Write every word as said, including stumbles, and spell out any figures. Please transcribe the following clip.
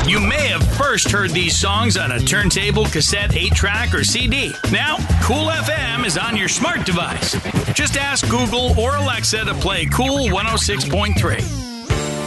You may have first heard these songs on a turntable, cassette, eight track, or C D. Now, Cool F M is on your smart device. Just ask Google or Alexa to play Cool one oh six point three.